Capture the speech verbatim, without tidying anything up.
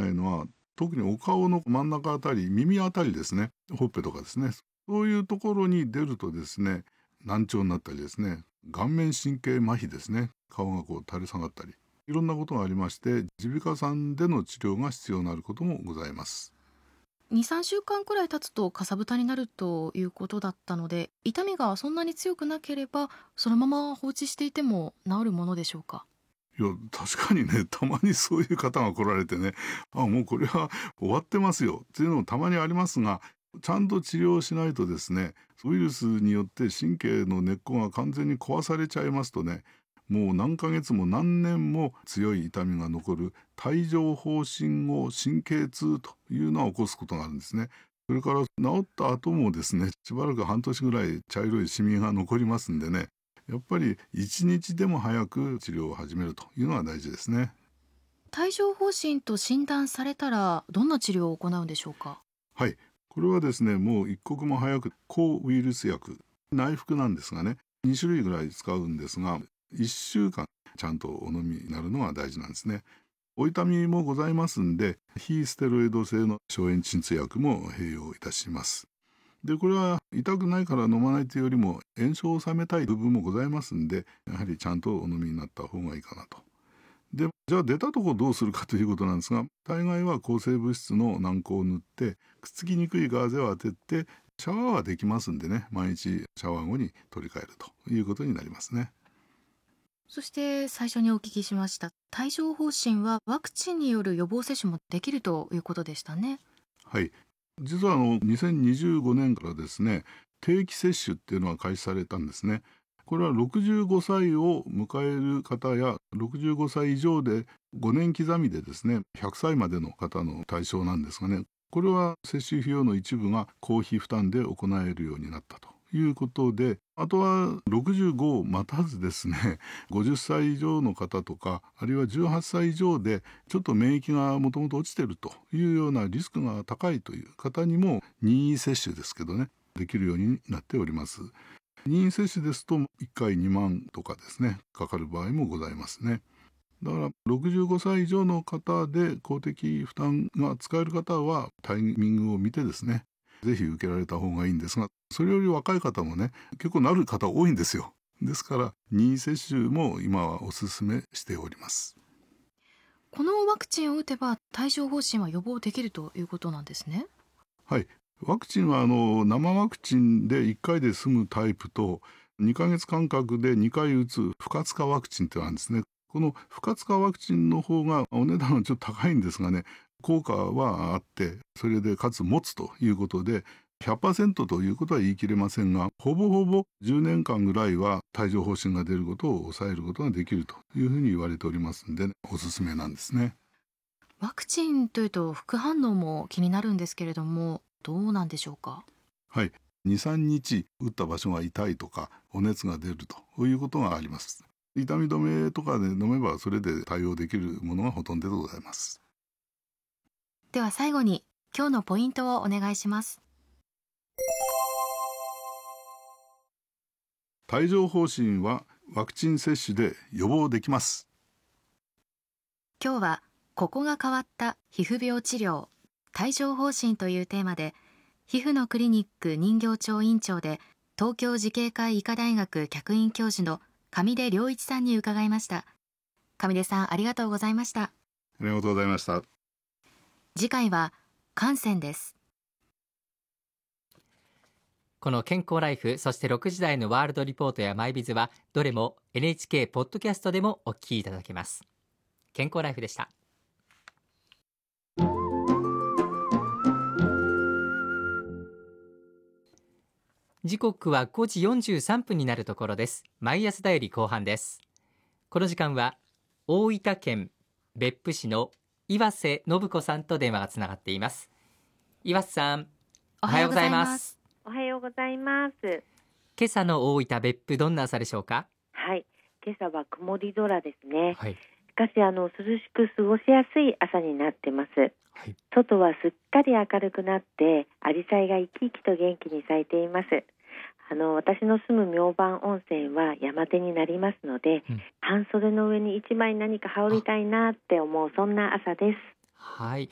ないのは、特にお顔の真ん中あたり、耳あたりですね、ほっぺとかですね、そういうところに出るとですね、難聴になったりですね、顔面神経麻痺ですね、顔がこう垂れ下がったり、いろんなことがありまして、耳鼻科さんでの治療が必要になることもございます。 に、さんしゅうかんくらい経つとかさぶたになるということだったので、痛みがそんなに強くなければそのまま放置していても治るものでしょうか？ いや、確かにね、たまにそういう方が来られてね、あ、もうこれは終わってますよっていうのもたまにありますが、ちゃんと治療しないとですね、ウイルスによって神経の根っこが完全に壊されちゃいますとね、もう何ヶ月も何年も強い痛みが残る帯状疱疹後神経痛というのを起こすことがあるんですね。それから治った後もですね、しばらく半年ぐらい茶色いシミが残りますんでね、やっぱり一日でも早く治療を始めるというのが大事ですね。 帯状疱疹と診断されたらどんな治療を行うんでしょうか？ はい。これはですね、もう一刻も早く抗ウイルス薬、内服なんですがね、に種類ぐらい使うんですが、いっしゅうかんちゃんとお飲みになるのが大事なんですね。お痛みもございますんで、非ステロイド性の消炎鎮痛薬も併用いたします。で、これは痛くないから飲まないというよりも炎症を治めたい部分もございますんで、やはりちゃんとお飲みになった方がいいかなと。で、じゃあ出たとこどうするかということなんですが、大概は抗生物質の軟膏を塗って、くっつきにくいガーゼを当てて、シャワーはできますんでね、毎日シャワー後に取り替えるということになりますね。 そして最初にお聞きしました帯状疱疹はワクチンによる予防接種もできるということでしたね。 はい。実はあのにせんにじゅうごねんからですね、定期接種っていうのが開始されたんですね。これはろくじゅうごさいを迎える方やろくじゅうごさい以上でごねん刻みでですね、ひゃくさいまでの方の対象なんですがね、これは接種費用の一部が公費負担で行えるようになったということで、あとはろくじゅうごを待たずですね、ごじゅっさい以上の方とか、あるいはじゅうはっさい以上でちょっと免疫がもともと落ちているというようなリスクが高いという方にも任意接種ですけどね、できるようになっております。任意接種ですといっかいにまんとかですね、かかる場合もございますね。だからろくじゅうごさい以上の方で公的負担が使える方はタイミングを見てですね、ぜひ受けられた方がいいんですが、それより若い方もね、結構なる方多いんですよ。ですから任意接種も今はお勧めしております。 このワクチンを打てば帯状疱疹は予防できるということなんですね。 はい。ワクチンはあの生ワクチンでいっかいで済むタイプと、にかげつ間隔でにかい打つ不活化ワクチンってあるんですね。この不活化ワクチンの方がお値段はちょっと高いんですがね、効果はあって、それでかつ持つということで、ひゃくパーセント ということは言い切れませんが、ほぼほぼじゅうねんかんぐらいは帯状疱疹が出ることを抑えることができるというふうに言われておりますんで、ね、おすすめなんですね。 ワクチンというと副反応も気になるんですけれども、どうなんでしょうか？ はい。に、さんにち打った場所が痛いとか、お熱が出るということがあります。痛み止めとかで飲めばそれで対応できるものがほとんどでございます。 では最後に今日のポイントをお願いします。 帯状疱疹はワクチン接種で予防できます。 今日はここが変わった皮膚病治療帯状疱疹というテーマで、皮膚のクリニック人形町院長で東京慈恵会医科大学客員教授の上出良一さんに伺いました。上出さん、ありがとうございました。 ありがとうございました。 次回は汗腺です。 この健康ライフ、そしてろくじ台のワールドリポートやマイビズはどれも エヌエイチケー ポッドキャストでもお聞きいただけます。健康ライフでした。時刻はごじよんじゅうさんぷんになるところです。毎朝だより後半です。この時間は大分県別府市の岩瀬信子さんと電話がつながっています。岩瀬さん、おはようございます。 おはようございます。 今朝の大分別府、どんな朝でしょうか？ はい、今朝は曇り空ですね。 はい、 しかしあの涼しく過ごしやすい朝になってます。 はい、 外はすっかり明るくなってアジサイが生き生きと元気に咲いています。あの私の住む明晩温泉は山手になりますので、うん、半袖の上に一枚何か羽織りたいなって思う、そんな朝です。 はい、